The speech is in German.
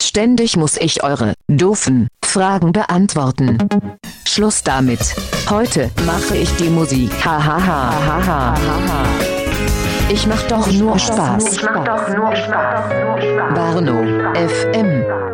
Ständig muss ich eure doofen Fragen beantworten. Schluss damit. Heute mache ich die Musik. Hahaha. Ich mach doch nur Spaß. Warnow FM.